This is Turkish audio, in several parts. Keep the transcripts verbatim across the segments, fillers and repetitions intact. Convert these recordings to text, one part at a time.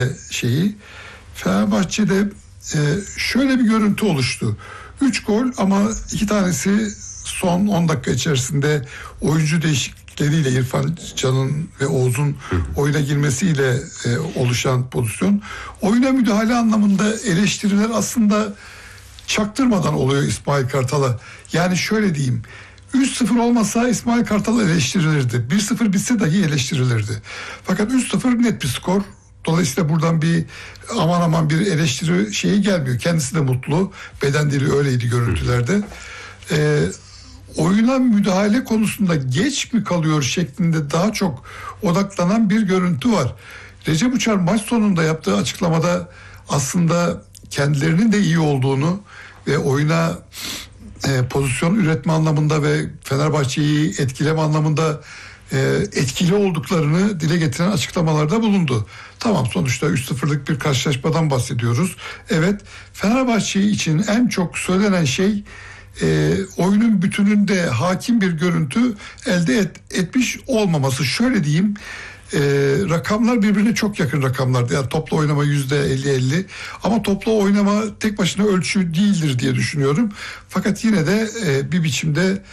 şeyi. Fenerbahçe'de e, şöyle bir görüntü oluştu. üç gol ama iki tanesi son on dakika içerisinde oyuncu değişiklikleriyle İrfan Can'ın ve Oğuz'un oyuna girmesiyle e, oluşan pozisyon. Oyuna müdahale anlamında eleştiriler aslında çaktırmadan oluyor İsmail Kartal'a. Yani şöyle diyeyim. üç sıfır olmasa İsmail Kartal eleştirilirdi. bir sıfır bitse dahi eleştirilirdi. Fakat üç sıfır net bir skor. Dolayısıyla buradan bir aman aman bir eleştiri şeyi gelmiyor. Kendisi de mutlu. Beden dili öyleydi görüntülerde. Ee, oyuna müdahale konusunda geç mi kalıyor şeklinde daha çok odaklanan bir görüntü var. Recep Uçar maç sonunda yaptığı açıklamada aslında kendilerinin de iyi olduğunu ve oyuna e, pozisyon üretme anlamında ve Fenerbahçe'yi etkileme anlamında e, etkili olduklarını dile getiren açıklamalarda bulundu. Tamam, sonuçta üç sıfırlık bir karşılaşmadan bahsediyoruz. Evet, Fenerbahçe için en çok söylenen şey e, oyunun bütününde hakim bir görüntü elde et, etmiş olmaması. Şöyle diyeyim. Ee, rakamlar birbirine çok yakın rakamlardı. Yani toplu oynama yüzde elli elli ama toplu oynama tek başına ölçü değildir diye düşünüyorum. Fakat yine de e, bir biçimde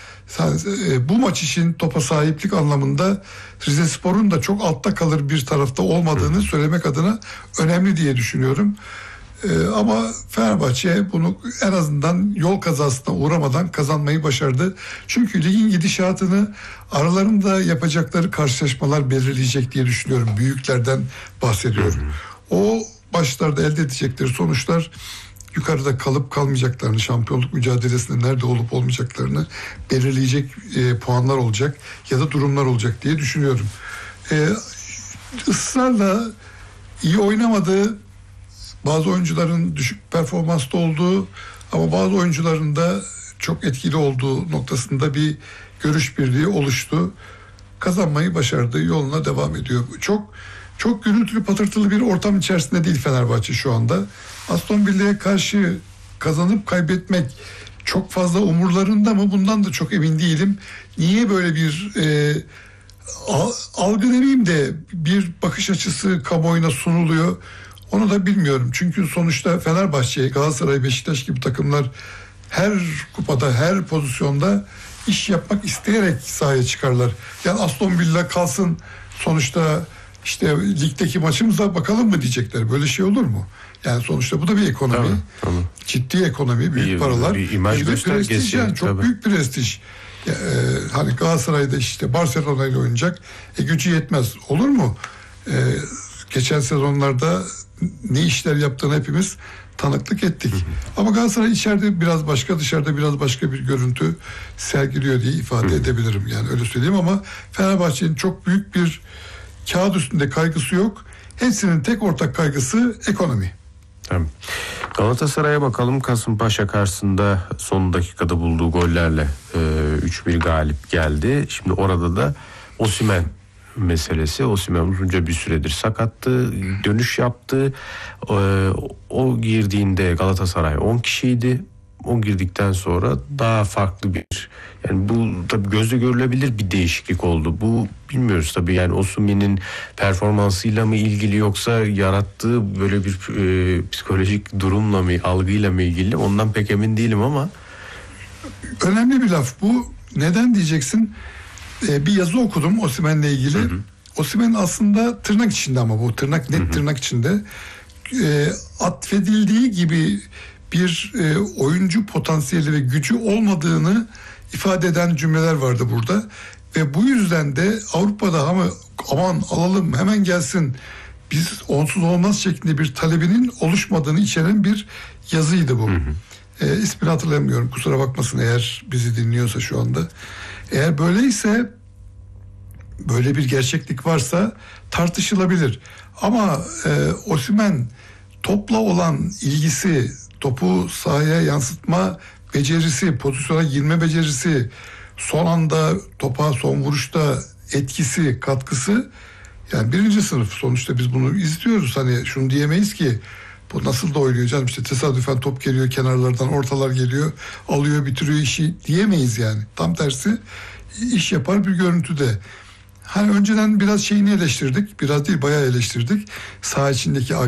e, bu maç için topa sahiplik anlamında Rizespor'un da çok altta kalır bir tarafta olmadığını söylemek adına önemli diye düşünüyorum. Ee, ama Fenerbahçe bunu en azından yol kazasına uğramadan kazanmayı başardı. Çünkü ligin gidişatını aralarında yapacakları karşılaşmalar belirleyecek diye düşünüyorum. Büyüklerden bahsediyorum. O başlarda elde edecekleri sonuçlar yukarıda kalıp kalmayacaklarını, şampiyonluk mücadelesinde nerede olup olmayacaklarını belirleyecek e, puanlar olacak ya da durumlar olacak diye düşünüyorum. E, ısrarla iyi oynamadığı, bazı oyuncuların düşük performansta olduğu ama bazı oyuncuların da çok etkili olduğu noktasında bir görüş birliği oluştu. Kazanmayı başardı, yoluna devam ediyor. Çok çok gürültülü patırtılı bir ortam içerisinde değil Fenerbahçe şu anda. Aston Villa'ya karşı kazanıp kaybetmek çok fazla umurlarında mı? Bundan da çok emin değilim. Niye böyle bir e, algı demeyeyim de bir bakış açısı kamuoyuna sunuluyor? Onu da bilmiyorum. Çünkü sonuçta Fenerbahçe, Galatasaray, Beşiktaş gibi takımlar her kupada, her pozisyonda iş yapmak isteyerek sahaya çıkarlar. Yani Aston Villa kalsın, sonuçta işte ligdeki maçımıza bakalım mı diyecekler. Böyle şey olur mu? Yani sonuçta bu da bir ekonomi. Tamam, tamam. Ciddi ekonomi, büyük bir, paralar. Bir imaj göstergesi. Yani çok tabii. Büyük prestij. Ee, hani Galatasaray'da işte Barcelona ile oynayacak. E, gücü yetmez. Olur mu? Ee, geçen sezonlarda ne işler yaptığını hepimiz tanıklık ettik. Hı hı. Ama Galatasaray içeride biraz başka, dışarıda biraz başka bir görüntü sergiliyor diye ifade hı. edebilirim. Yani öyle söyleyeyim ama Fenerbahçe'nin çok büyük bir kağıt üstünde kaygısı yok. Hepsinin tek ortak kaygısı ekonomi. Tamam. Galatasaray'a bakalım. Kasımpaşa karşısında son dakikada bulduğu gollerle e, üç bir galip geldi. Şimdi orada da Osimhen meselesi. Osimhen uzunca bir süredir sakattı. Dönüş yaptı. E, o girdiğinde Galatasaray on kişiydi. O girdikten sonra daha farklı bir, yani bu tabii gözle görülebilir bir değişiklik oldu. Bu bilmiyoruz tabii, yani Osimhen'in performansıyla mı ilgili yoksa yarattığı böyle bir e, psikolojik durumla mı, algıyla mı ilgili, ondan pek emin değilim ama. Önemli bir laf bu. Neden diyeceksin? Ee, bir yazı okudum Osimhen'le ilgili. Osimhen aslında tırnak içinde, ama bu tırnak net hı hı. tırnak içinde e, atfedildiği gibi bir e, oyuncu potansiyeli ve gücü olmadığını ifade eden cümleler vardı burada. Ve bu yüzden de Avrupa'da ama aman alalım hemen gelsin, biz onsuz olmaz şeklinde bir talebinin oluşmadığını içeren bir yazıydı bu. Hı hı. E, ismini hatırlamıyorum, kusura bakmasın eğer bizi dinliyorsa şu anda. Eğer böyleyse, böyle bir gerçeklik varsa tartışılabilir. Ama e, Osimhen topla olan ilgisi, topu sahaya yansıtma becerisi, pozisyona girme becerisi, son anda topa son vuruşta etkisi, katkısı, yani birinci sınıf. Sonuçta biz bunu izliyoruz. Hani şunu diyemeyiz ki bu nasıl da oynuyor canım, işte tesadüfen top geliyor kenarlardan, ortalar geliyor, alıyor, bitiriyor işi diyemeyiz yani. Tam tersi iş yapar bir görüntüde. Hani önceden biraz şeyini eleştirdik. Biraz değil, bayağı eleştirdik. Saha içindeki